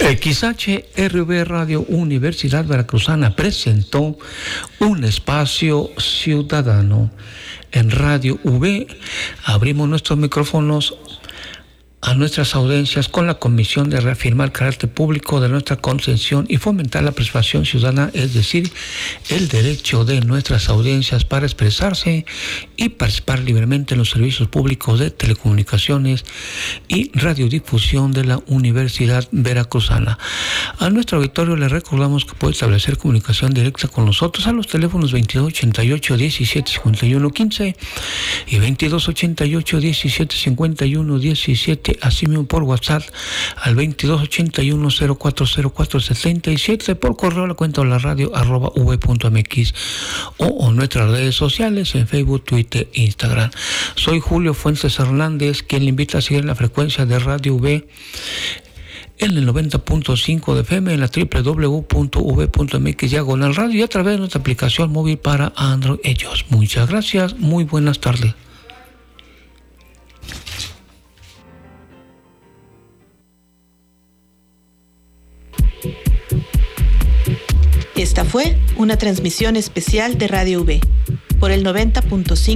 XHRV Radio Universidad Veracruzana presentó un espacio ciudadano. En Radio V abrimos nuestros micrófonos a nuestras audiencias con la comisión de reafirmar el carácter público de nuestra concesión y fomentar la participación ciudadana, es decir, el derecho de nuestras audiencias para expresarse y participar libremente en los servicios públicos de telecomunicaciones y radiodifusión de la Universidad Veracruzana. A nuestro auditorio le recordamos que puede establecer comunicación directa con nosotros a los teléfonos 2288 17 51 15 y 2288 17 51 17, así mismo por WhatsApp al 2281 040477, por correo a la cuenta de la radio @v.mx o nuestras redes sociales en Facebook, Twitter e Instagram. Soy Julio Fuentes Hernández, quien le invita a seguir la frecuencia de Radio V en el 90.5 de FM, en la www.v.mx/radio y a través de nuestra aplicación móvil para Android. Muchas gracias, muy buenas tardes. Esta fue una transmisión especial de Radio V por el 90.5